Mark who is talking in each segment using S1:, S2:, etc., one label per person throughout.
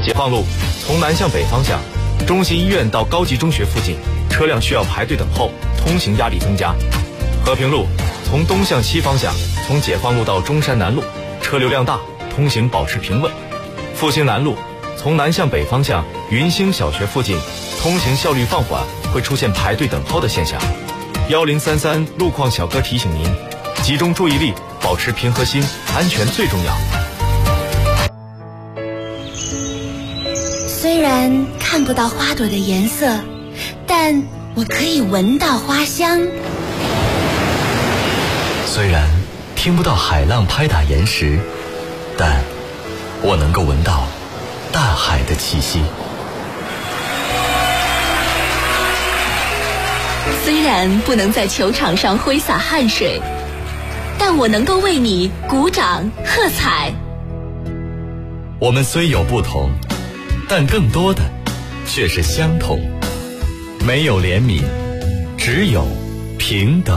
S1: 解放路从南向北方向，中心医院到高级中学附近，车辆需要排队等候，通行压力增加。和平路从东向西方向，从解放路到中山南路，车流量大，通行保持平稳。复兴南路从南向北方向，云兴小学附近，通行效率放缓，会出现排队等候的现象。1033路况小哥提醒您，集中注意力，保持平和心，安全最重要。
S2: 虽然看不到花朵的颜色，但我可以闻到花香。
S3: 虽然听不到海浪拍打岩石，但我能够闻到大海的气息。
S4: 虽然不能在球场上挥洒汗水，但我能够为你鼓掌喝彩。
S3: 我们虽有不同，但更多的却是相同。没有怜悯，只有平等。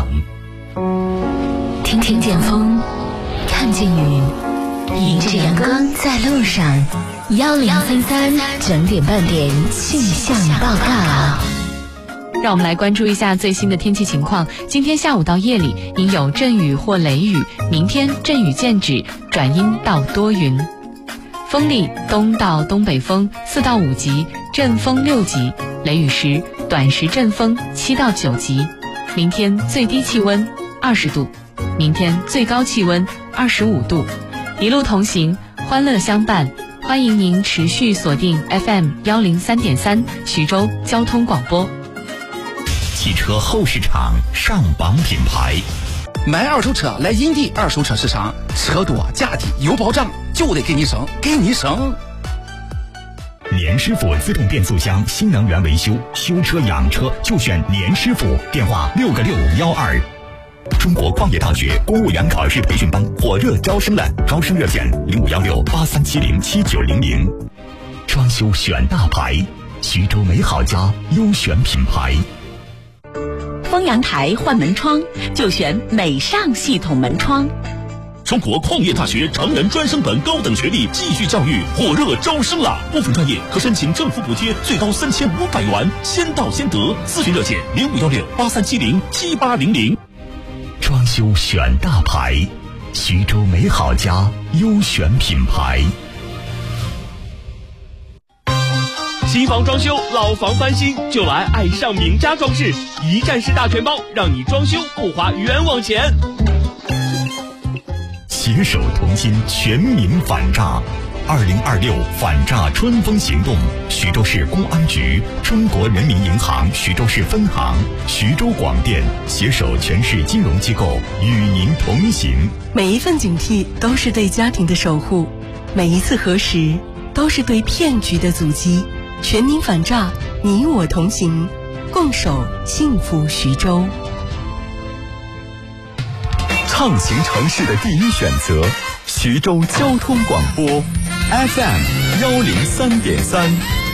S5: 听见风，看见雨，迎着阳光在路上。1033整点半点气象报告。
S6: 让我们来关注一下最新的天气情况。今天下午到夜里应有阵雨或雷雨，明天阵雨渐止，转阴到多云。风力东到东北风4到5级，阵风6级，雷雨时短时阵风7到9级。明天最低气温20度，明天最高气温25度。一路同行，欢乐相伴。欢迎您持续锁定 FM103.3 徐州交通广播。
S7: 汽车后市场上榜品牌，
S8: 买二手车来营地二手车市场，车多价低有保障，就得给你省，给你省。
S7: 联师傅自动变速箱新能源维修，修车养车就选联师傅，电话6个612。中国矿业大学公务员考试培训班火热招生了，招生热线051683707900。装修选大牌，徐州美好家优选品牌。
S4: 丰阳台换门窗就选美尚系统门窗。
S9: 中国矿业大学成人专升本高等学历继续教育火热招生了，部分专业可申请政府补贴，最高3500元，先到先得。咨询热线051683707800。
S7: 装修选大牌，徐州美好家优选品牌。
S10: 新房装修，老房翻新，就来爱上名家装饰，一站式大全包，让你装修不花冤枉钱。
S7: 携手同心，全民反诈。2026反诈春风行动，徐州市公安局、中国人民银行徐州市分行、徐州广电携手全市金融机构与您同行。
S11: 每一份警惕都是对家庭的守护，每一次核实都是对骗局的阻击。全民反诈，你我同行，共守幸福徐州。
S12: 畅行城市的第一选择，徐州交通广播 FM103.3。